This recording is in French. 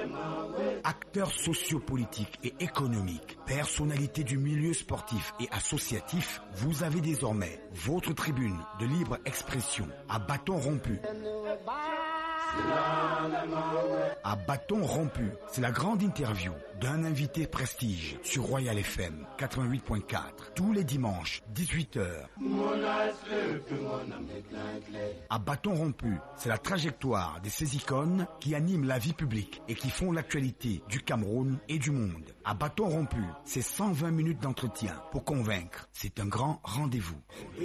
Acteurs sociopolitiques et économiques, personnalités du milieu sportif et associatif, vous avez désormais votre tribune de libre expression à bâton rompu. À bâton rompu, c'est la grande interview d'un invité prestige sur Royal FM 88.4 tous les dimanches 18h. À bâton rompu, c'est la trajectoire de ces icônes qui animent la vie publique et qui font l'actualité du Cameroun et du monde. À bâton rompu, c'est 120 minutes d'entretien pour convaincre. C'est un grand rendez-vous.